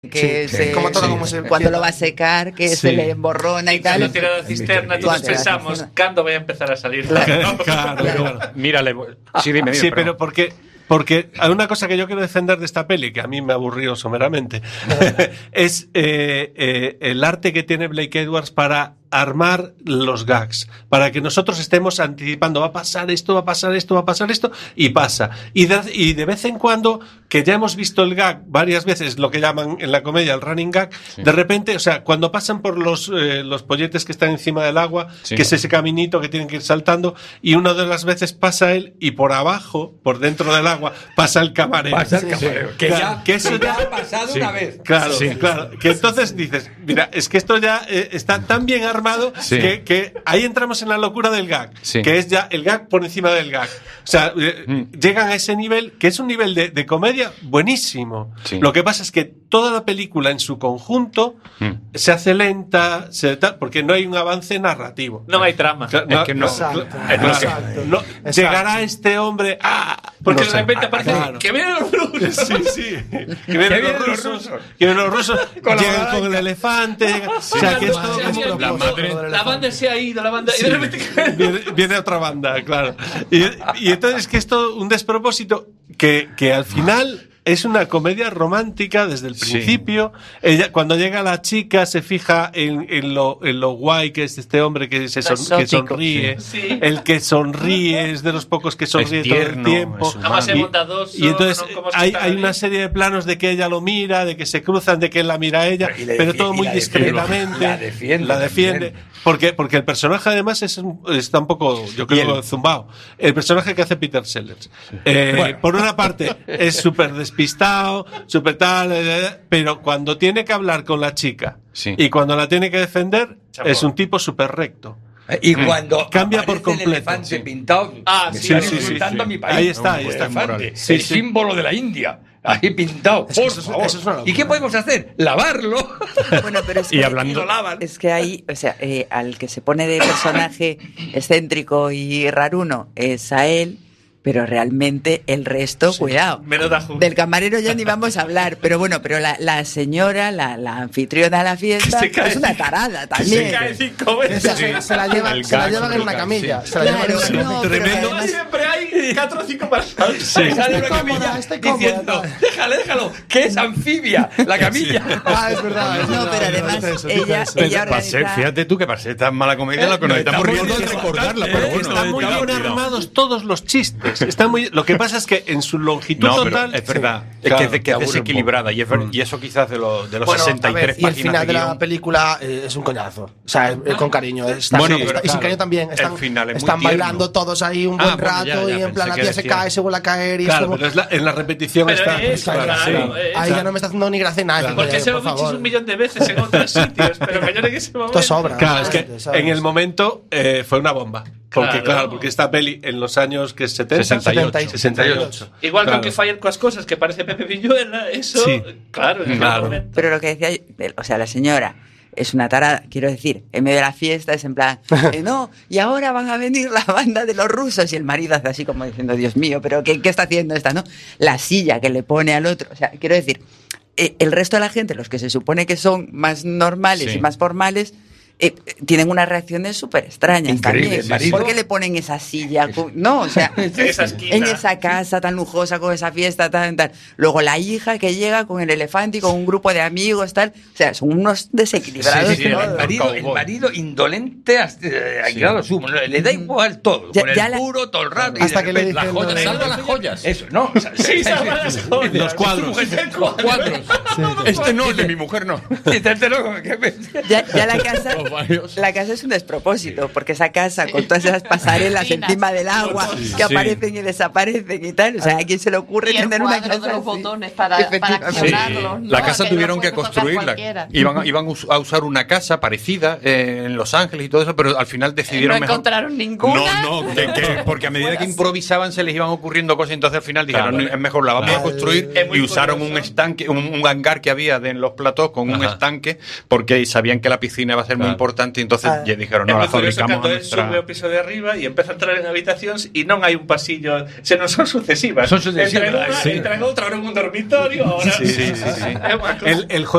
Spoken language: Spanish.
que cuando lo va a secar, que se le emborrona y tal. Cuando tira la cisterna, todos pensamos, ¿cuándo voy a empezar a salir? Claro. Mírale. Sí, dime, sí, pero porque hay una cosa que yo quiero defender de esta peli, que a mí me aburrió someramente, es el arte que tiene Blake Edwards para armar los gags, para que nosotros estemos anticipando, va a pasar esto, va a pasar esto, va a pasar esto, y pasa. Y de vez en cuando, que ya hemos visto el gag varias veces, lo que llaman en la comedia el running gag, de repente, o sea, cuando pasan por los polletes que están encima del agua, que es ese caminito que tienen que ir saltando, y una de las veces pasa él, y por abajo, por dentro del agua, pasa el camarero. Que eso ya ha pasado una vez. Claro. Que entonces dices, mira, es que esto ya está tan bien armado que ahí entramos en la locura del gag, que es ya el gag por encima del gag. O sea, llegan a ese nivel, que es un nivel de comedia buenísimo. Lo que pasa es que toda la película en su conjunto se hace lenta, porque no hay un avance narrativo. No hay trama. Es que no. Llegará este hombre. Porque de repente aparece que vienen los rusos. Que vienen los rusos. Llegan con el elefante. O sea, que esto la banda se ha ido, y de repente viene otra banda, claro. Y entonces es que es todo un despropósito que al final es una comedia romántica desde el principio. Ella, cuando llega la chica, se fija en lo guay que es este hombre que sonríe. El que sonríe es de los pocos que sonríe todo el tiempo. Y entonces hay una serie de planos de que ella lo mira, de que se cruzan, de que él la mira a ella, pero todo muy discretamente. La defiende. Porque el personaje además está un poco, yo creo, zumbao. El personaje que hace Peter Sellers. Por una parte es súper despistado, súper tal, pero cuando tiene que hablar con la chica y cuando la tiene que defender, es un tipo súper recto. Y cuando cambia por completo. El elefante pintado, a mi país. Ahí está. El símbolo de la India. Ahí pintado, por favor. ¿Y qué podemos hacer? ¿Lavarlo? Bueno, pero es que, hablando, es que ahí, o sea, al que se pone de personaje excéntrico y raruno es a él, pero realmente el resto, cuidado. Del camarero ya ni vamos a hablar, pero bueno, pero la señora, la anfitriona de la fiesta, es una tarada también. Se cae 5 veces. Se la llevan en una camilla. Tremendo. Siempre hay 4 o 5 personas. Sale una camilla diciendo, déjalo, que es anfibia, la camilla. Es verdad. No, pero además ella organiza... Fíjate tú que para ser tan mala comedia lo que nos estamos riendo de recordarla, pero bueno. Están muy bien armados todos los chistes. Está lo que pasa es que en su longitud total es verdad, es que es desequilibrada y eso quizás de los 63 páginas. Y el final de la película es un coñazo, o sea, con cariño. Y sin cariño también. Están bailando todos ahí un buen rato y en plan la tía se cae, se vuelve a caer y claro, pero en la repetición está. Ahí ya no me está haciendo ni gracia nada. Porque se lo he dicho 1.000.000 de veces en otros sitios, pero que yo en ese momento. Esto sobra. Claro, es que en el momento fue una bomba. Porque esta peli en los años que 68. Igual que aunque fallan con cosas que parece Pepe Villuela, eso, claro. Pero lo que decía, o sea, la señora es una tarada, quiero decir, en medio de la fiesta es en plan, no, y ahora van a venir la banda de los rusos, y el marido hace así como diciendo, Dios mío, pero ¿qué está haciendo esta, no? La silla que le pone al otro, o sea, quiero decir, el resto de la gente, los que se supone que son más normales y más formales, tienen unas reacciones súper extrañas también. ¿Por qué le ponen esa silla? No, o sea, en esa casa tan lujosa, con esa fiesta tan. Luego la hija que llega con el elefante y con un grupo de amigos, tal. O sea, son unos desequilibrados. El marido indolente al grado sumo. Le da igual todo. Con el puro todo el rato. Hasta que le dicen, salva las joyas. Eso, ¿no? Salva las joyas. Los cuadros. Este no, el de mi mujer no. Ya la casa es un despropósito, porque esa casa con todas esas pasarelas encima del agua que aparecen y desaparecen y tal, o sea, ¿a quién se le ocurre tener una casa de los botones para accionarlos? La casa tuvieron que construirla. Iban a usar una casa parecida en Los Ángeles y todo eso, pero al final decidieron no encontraron ninguna. Porque a medida que improvisaban se les iban ocurriendo cosas, entonces al final dijeron, es mejor la vamos a construir, y usaron un estanque, un hangar que había en los platós con un estanque, porque sabían que la piscina iba a ser muy importante, entonces ya dijeron, no, la fabricamos cando el sube ao piso de arriba e empeza a entrar en habitacións e non hai un pasillo, senón son sucesivas. Son sucesivas. Entre outra, ahora un dormitorio, ahora... El